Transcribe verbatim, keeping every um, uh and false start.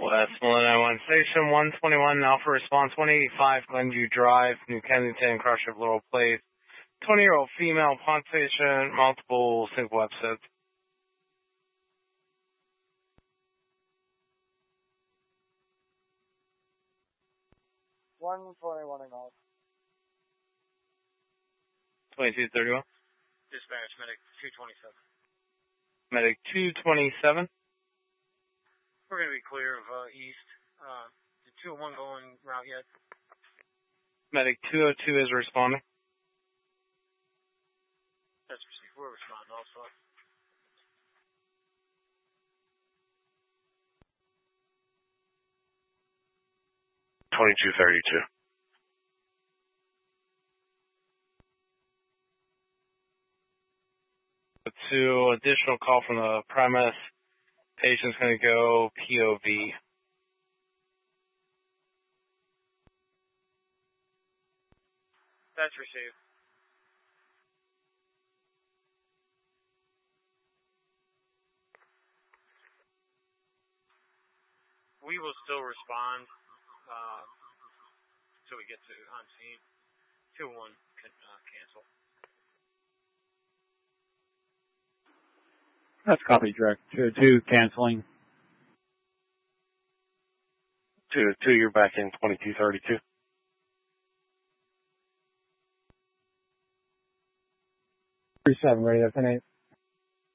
Westmoreland nine one Station, one twenty-one Alpha Response, one eighty-five Glenview Drive, New Kensington, Crush of Little Place. twenty-year-old female, pump patient, multiple single episodes. one twenty-one and all. twenty-two thirty-one. Dispatch, medic two twenty-seven. Medic two twenty-seven. We're going to be clear of uh, east. Uh, the two oh one going route yet? Medic two oh two is responding. That's received. We're responding also. twenty-two thirty-two. To additional call from the premise, patient's going to go P O V. That's received. We will still respond uh, until we get to on scene. two oh one can uh, cancel. That's copy, direct. two oh two canceling. two oh two, you're back in twenty-two thirty-two. three seven, ready to ten eight.